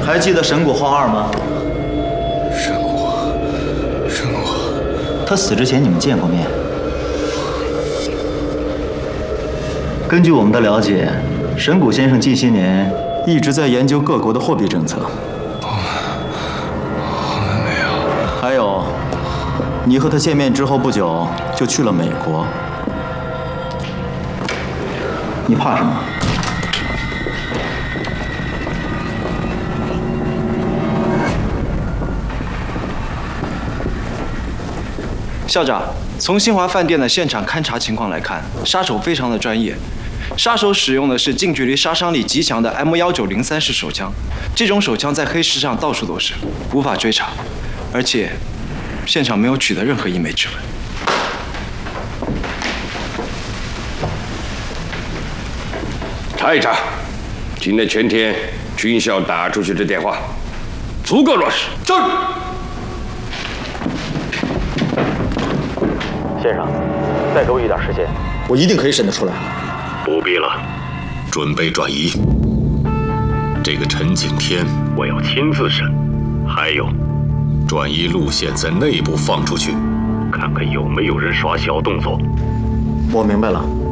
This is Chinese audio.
还记得神谷晃二吗？ 神谷， 他死之前你们见过面？根据我们的了解，神谷先生近些年一直在研究各国的货币政策。 我们没有。 还有，你和他见面之后不久就去了美国，你怕什么？ 校长，从新华饭店的现场勘查情况来看，杀手非常的专业。杀手使用的是近距离杀伤力极强的 M1903式手枪，这种手枪在黑市上到处都是，无法追查，而且现场没有取得任何一枚指纹。 查一查，今天全天军校打出去的电话，足够落实。 是。先生，再给我一点时间，我一定可以审得出来。 不必了，准备转移。这个陈景天，我要亲自审。还有，转移路线在内部放出去，看看有没有人耍小动作。 我明白了。